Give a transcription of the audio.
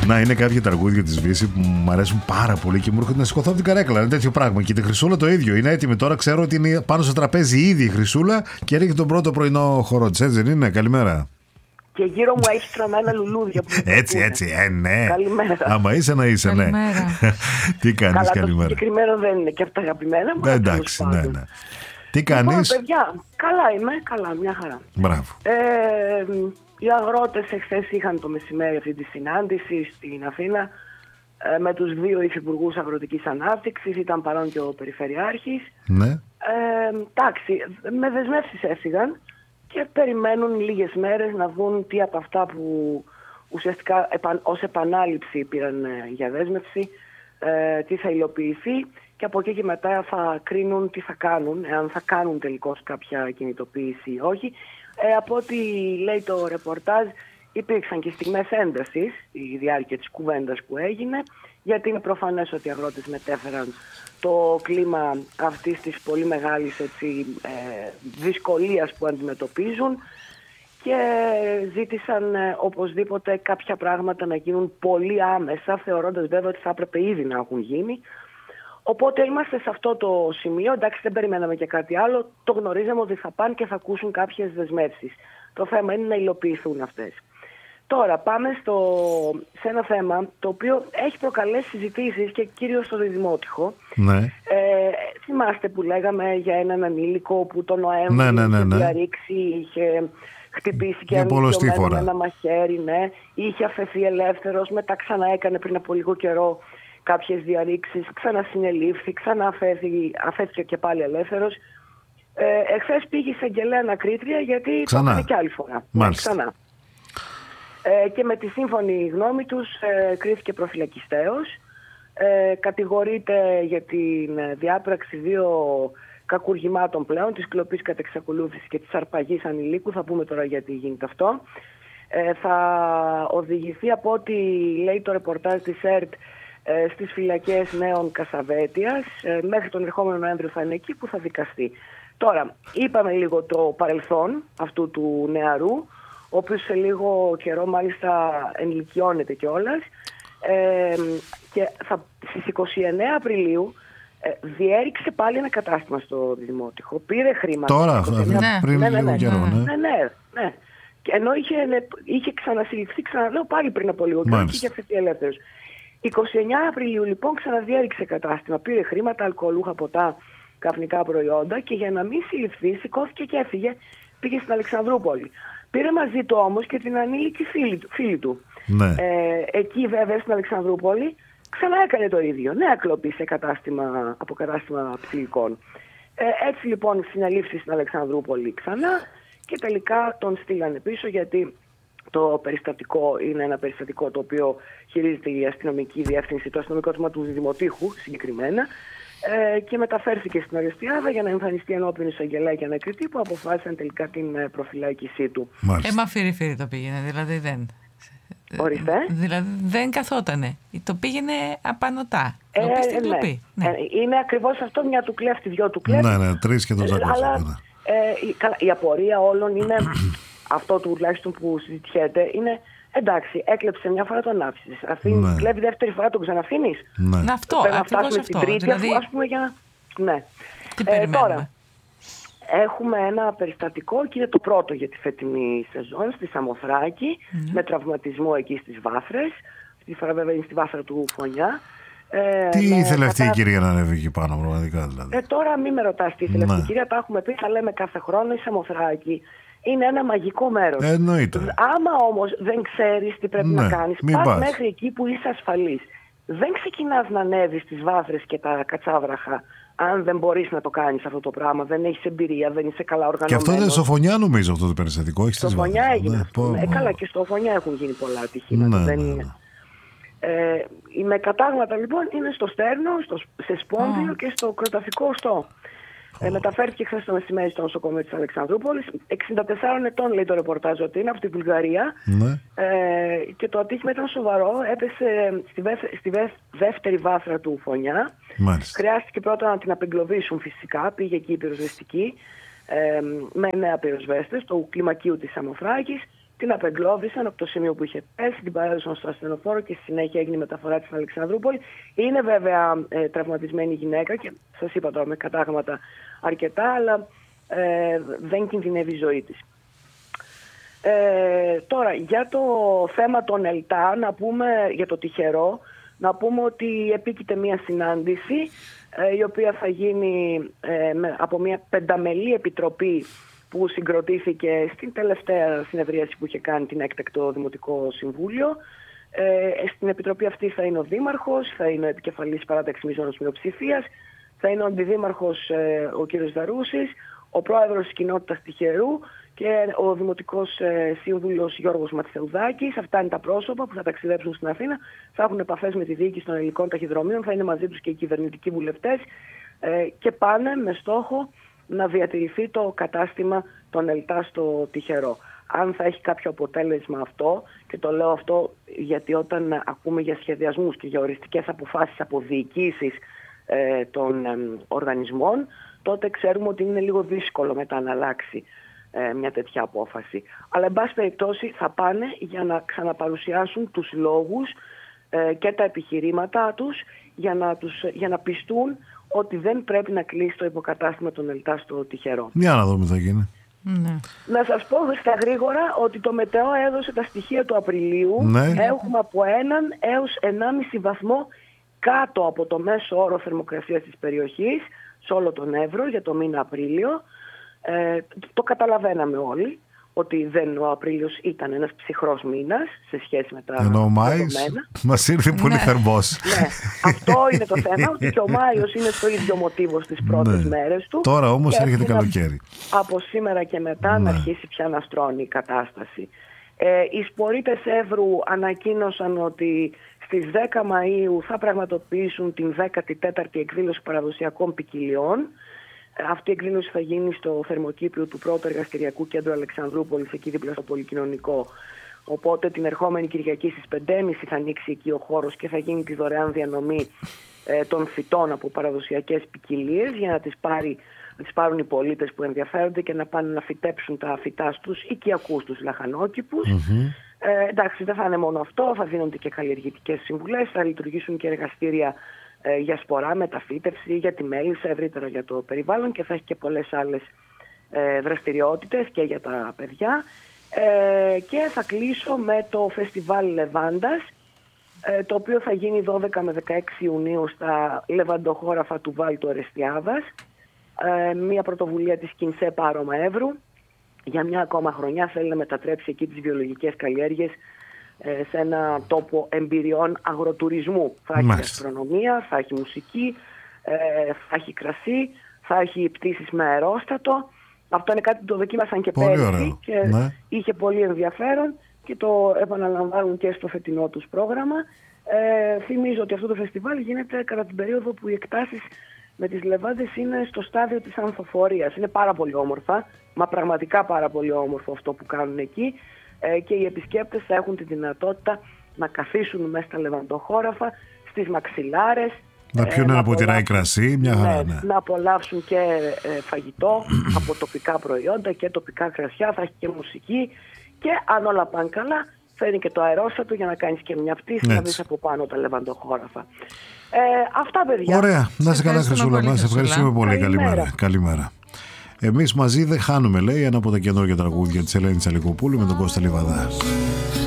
Να, είναι κάποια τραγούδια της Βύση που μου αρέσουν πάρα πολύ και μου έρχονται να σηκωθώ από την καρέκλα. Είναι τέτοιο πράγμα. Και τη Χρυσούλα το ίδιο. Είναι έτοιμη τώρα. Ξέρω ότι είναι πάνω στο τραπέζι ήδη η Χρυσούλα και ρίχνει τον πρώτο πρωινό χορό της. Έτσι δεν είναι? Καλημέρα. Και γύρω μου έχει στραμμένα λουλούδια που Έτσι, ναι. Καλημέρα. Άμα είσαι να είσαι, ναι. Τι κάνεις? Καλημέρα. Το συγκεκριμένο δεν είναι και από τα αγαπημένα μου. Εντάξει, ναι. Τι κάνεις? Παιδιά, καλά, μια χαρά. Μπράβο. Οι αγρότες εχθές είχαν το μεσημέρι αυτή τη συνάντηση στην Αθήνα με τους δύο υφυπουργούς αγροτικής ανάπτυξης, ήταν παρόν και ο Περιφερειάρχης. Ναι. Εντάξει, με δεσμεύσεις έφυγαν και περιμένουν λίγες μέρες να δουν τι από αυτά που ουσιαστικά ως επανάληψη πήραν για δέσμευση, τι θα υλοποιηθεί και από εκεί και μετά θα κρίνουν τι θα κάνουν, αν θα κάνουν τελικώς κάποια κινητοποίηση ή όχι. Από ό,τι λέει το ρεπορτάζ, υπήρξαν και στιγμές έντασης η διάρκεια της κουβέντας που έγινε, γιατί είναι προφανές ότι οι αγρότες μετέφεραν το κλίμα αυτής της πολύ μεγάλης δυσκολίας που αντιμετωπίζουν και ζήτησαν οπωσδήποτε κάποια πράγματα να γίνουν πολύ άμεσα, θεωρώντας βέβαια ότι θα έπρεπε ήδη να έχουν γίνει. Οπότε είμαστε σε αυτό το σημείο. Εντάξει, δεν περιμέναμε και κάτι άλλο. Το γνωρίζαμε ότι θα πάνε και θα ακούσουν κάποιες δεσμεύσεις. Το θέμα είναι να υλοποιηθούν αυτές. Τώρα πάμε σε ένα θέμα το οποίο έχει προκαλέσει συζητήσεις και κυρίως στο Δημότυχο. Ναι. Θυμάστε που λέγαμε για έναν ανήλικο που το Νοέμβριο είχε διαρρήξει, είχε χτυπήσει και ανηλικιωμένο με ένα μαχαίρι, ναι. Είχε αφαιθεί ελεύθερος, μετά ξανά έκανε πριν από λίγο καιρό κάποιες διαρρήξεις, ξανασυνελήφθη, αφέθηκε και πάλι ελεύθερος. Εχθές πήγε εισαγγελέα ανακρίτρια γιατί το έκανε και άλλη φορά. Ξανά. Και με τη σύμφωνη γνώμη τους κρίθηκε προφυλακιστέως. Κατηγορείται για την διάπραξη δύο κακουργημάτων πλέον, της κλοπής κατ' εξακολούθηση και της αρπαγής ανηλίκου. Θα πούμε τώρα γιατί γίνεται αυτό. Θα οδηγηθεί, από ό,τι λέει το ρεπορτάζ της ΕΡΤ, στις φυλακές Νέων Κασαβέτιας. Μέχρι τον ερχόμενο Νοέμβριο θα είναι εκεί που θα δικαστεί. Τώρα, είπαμε λίγο το παρελθόν αυτού του νεαρού, ο οποίος σε λίγο καιρό μάλιστα ενηλικιώνεται κιόλας, και στις 29 Απριλίου διέριξε πάλι ένα κατάστημα στο Δημότυχο. Πήρε χρήματα. Τώρα, πριν λίγο καιρό, ναι. Ενώ είχε ξανασυλληφθεί, ξαναλέω, πάλι πριν από λίγο καιρό και είχε αφαιθεί ελεύθερος. 29 Απριλίου λοιπόν ξαναδιέριξε κατάστημα, πήρε χρήματα, αλκοολούχα ποτά, καπνικά προϊόντα και για να μην συλληφθεί σηκώθηκε και έφυγε, πήγε στην Αλεξανδρούπολη. Πήρε μαζί του όμως και την ανήλικη φίλη του. Ναι. Εκεί βέβαια στην Αλεξανδρούπολη ξανά έκανε το ίδιο. Νέα κλοπή σε από κατάστημα ψηλικών. Έτσι λοιπόν συνελήφθη στην Αλεξανδρούπολη ξανά και τελικά τον στείλανε πίσω, γιατί το περιστατικό είναι ένα περιστατικό το οποίο χειρίζεται η αστυνομική διεύθυνση, το αστυνομικό τμήμα του Δημοτήχου συγκεκριμένα, και μεταφέρθηκε στην Ορεστιάδα για να εμφανιστεί ενώπιον εισαγγελέα και ανακριτή, που αποφάσισαν τελικά την προφυλάκησή του. Μα φίρι το πήγαινε, δηλαδή δεν. Ορίστε. Δηλαδή δεν καθότανε. Το πήγαινε απανωτά. Ναι. Είναι ακριβώς αυτό, μια του κλέφτη, δυο του κλέφτη. Ναι, τρεις και τον Ζακώστο. Αλλά η απορία όλων είναι αυτό τουλάχιστον που συζητιέται, είναι εντάξει, έκλεψε μια φορά, τον άφησες. Κλέβει δεύτερη φορά, τον ξαναφήνεις. Ναι. Αυτό, ακριβώς αυτό. Τρίτη, δηλαδή, ας πούμε, για να... Ναι. Τι περιμένουμε. Τώρα, έχουμε ένα περιστατικό και είναι το πρώτο για τη φετινή σεζόν στη Σαμοθράκη, με τραυματισμό εκεί στις βάφρες. Αυτή τη φορά βέβαια είναι στη βάφρα του Φωνιά. Τι ήθελε αυτή η κυρία να ανέβει εκεί πάνω, πραγματικά δηλαδή. Τώρα μην με ρωτάς τι ήθελε αυτή η κυρία, τα έχουμε πει, θα λέμε κάθε χρόνο. Η Σαμοθράκη είναι ένα μαγικό μέρος. Εννοείται. Άμα όμως δεν ξέρεις τι πρέπει να κάνεις, πας μέχρι εκεί που είσαι ασφαλής. Δεν ξεκινάς να ανέβεις τις βάφρες και τα κατσάβραχα αν δεν μπορείς να το κάνεις αυτό το πράγμα, δεν έχεις εμπειρία, δεν είσαι καλά οργανωμένος. Και αυτό είναι στο Φωνιά, νομίζω, αυτό το περιστατικό. Στο Φωνιά έγινε. Καλά, και στο Φωνιά έχουν γίνει πολλά ατυχήματα. Με κατάγματα λοιπόν είναι στο στέρνο, σε σπόνδιο και στο κροταφικό οστό. Μεταφέρθηκε χθες το μεσημέρι στο νοσοκομείο της Αλεξανδρούπολης. 64 ετών λέει το ρεπορτάζ ότι είναι, από τη Βουλγαρία. Και το ατύχημα ήταν σοβαρό. Έπεσε στη δεύτερη βάθρα του Φωνιά. Χρειάστηκε πρώτα να την απεγκλωβίσουν φυσικά. Πήγε εκεί η πυροσβεστική με 9 πυροσβέστες του κλιμακίου της Σαμοθράκης. την απεγκλώβησαν από το σημείο που είχε πέσει, την παρέδωσαν στο ασθενοφόρο και στη συνέχεια έγινε η μεταφορά της στην Αλεξανδρούπολη. Είναι βέβαια τραυματισμένη η γυναίκα και σας είπα τώρα με κατάγματα αρκετά, αλλά δεν κινδυνεύει η ζωή της. Τώρα, για το θέμα των ΕΛΤΑ, να πούμε για το τυχερό, να πούμε ότι επίκειται μια συνάντηση η οποία θα γίνει από μια πενταμελή επιτροπή που συγκροτήθηκε στην τελευταία συνεδρίαση που είχε κάνει την έκτακτο Δημοτικό Συμβούλιο. Στην επιτροπή αυτή θα είναι ο Δήμαρχος, θα είναι ο επικεφαλής παράταξης μειζώνος μειοψηφίας, θα είναι ο αντιδήμαρχος ο κ. Δαρούσης, ο πρόεδρος της κοινότητας Τυχερού και ο Δημοτικός Σύμβουλος Γιώργος Ματσεουδάκης. Αυτά είναι τα πρόσωπα που θα ταξιδέψουν στην Αθήνα, θα έχουν επαφές με τη διοίκηση των ελληνικών ταχυδρομείων, θα είναι μαζί τους και οι κυβερνητικοί βουλευτές και πάνε με στόχο να διατηρηθεί το κατάστημα των ΕΛΤΑ στο Τυχερό. Αν θα έχει κάποιο αποτέλεσμα αυτό, και το λέω αυτό γιατί όταν ακούμε για σχεδιασμούς και για οριστικές αποφάσεις από διοικήσεις των οργανισμών, τότε ξέρουμε ότι είναι λίγο δύσκολο μετά να αλλάξει μια τέτοια απόφαση. Αλλά εν πάση περιπτώσει θα πάνε για να ξαναπαρουσιάσουν τους λόγους και τα επιχειρήματά τους για να πιστούν ότι δεν πρέπει να κλείσει το υποκατάστημα των ΕΛΤΑ στο Τυχερό. Για να δούμε τι θα γίνει. Ναι. Να σας πω στα γρήγορα ότι το Μετεό έδωσε τα στοιχεία του Απριλίου. Ναι. Έχουμε από 1 έως 1,5 βαθμό κάτω από το μέσο όρο θερμοκρασίας της περιοχής σε όλο τον Εύρο για το μήνα Απρίλιο. Το καταλαβαίναμε όλοι ότι ο Απρίλιος ήταν ένας ψυχρός μήνας σε σχέση με τα ενώ ο Μάης μας ήρθε πολύ θερμός. Ναι, αυτό είναι το θέμα, ότι και ο Μάιος είναι στο ίδιο μοτίβο στις πρώτες μέρες του. Τώρα όμως έρχεται καλοκαίρι. Από σήμερα και μετά να αρχίσει πια να στρώνει η κατάσταση. Οι σπορίτες Εύρου ανακοίνωσαν ότι στις 10 Μαΐου θα πραγματοποιήσουν την 14η εκδήλωση παραδοσιακών ποικιλιών. Αυτή η εκδήλωση θα γίνει στο θερμοκήπιο του πρώτου εργαστηριακού κέντρου Αλεξανδρούπολης, εκεί δίπλα στο Πολυκοινωνικό. Οπότε την ερχόμενη Κυριακή στις 5.30 θα ανοίξει εκεί ο χώρος και θα γίνει τη δωρεάν διανομή των φυτών από παραδοσιακές ποικιλίες για να τις πάρουν οι πολίτες που ενδιαφέρονται και να πάνε να φυτέψουν τα φυτά στους οικιακούς τους λαχανόκηπους. Εντάξει, δεν θα είναι μόνο αυτό, θα δίνονται και καλλιεργητικές συμβουλές, θα λειτουργήσουν και εργαστήρια για σπορά, μεταφύτευση, για τη μέλισσα, ευρύτερα για το περιβάλλον και θα έχει και πολλές άλλες δραστηριότητες και για τα παιδιά. Και θα κλείσω με το φεστιβάλ Λεβάντας, το οποίο θα γίνει 12 με 16 Ιουνίου στα λεβαντοχώραφα του Βάλτου Ορεστιάδας, μια πρωτοβουλία της Κινσέ Πάρωμα Εύρου. Για μια ακόμα χρονιά θέλει να μετατρέψει εκεί τις βιολογικές καλλιέργειες σε ένα τόπο εμπειριών αγροτουρισμού. Θα έχει γαστρονομία, θα έχει μουσική, θα έχει κρασί, θα έχει πτήσεις με αερόστατο. Αυτό είναι κάτι που το δοκίμασαν και πέρυσι και είχε πολύ ενδιαφέρον και το επαναλαμβάνουν και στο φετινό τους πρόγραμμα. Θυμίζω ότι αυτό το φεστιβάλ γίνεται κατά την περίοδο που οι εκτάσεις με τις λεβάντες είναι στο στάδιο της ανθοφορίας. Είναι πάρα πολύ όμορφα, μα πραγματικά πάρα πολύ όμορφο αυτό που κάνουν εκεί. Και οι επισκέπτες θα έχουν τη δυνατότητα να καθίσουν μέσα στα λεβαντοχώραφα, στις μαξιλάρες, να πιούν ένα ποτηράκι κρασί, μια χαρά. Να απολαύσουν και φαγητό από τοπικά προϊόντα και τοπικά κρασιά, θα έχει και μουσική και αν όλα πάνε καλά φέρνει και το αερόστατο για να κάνεις και μια πτήση να δεις από πάνω τα λεβαντοχώραφα. Αυτά, παιδιά. Ωραία, να είσαι καλά, Χρυσούλα, να σε ευχαριστούμε πολύ. Καλημέρα. Εμείς μαζί δεν χάνουμε, λέει, ένα από τα καινούργια τραγούδια της Ελένης Αλικοπούλου με τον Κώστα Λιβαδά.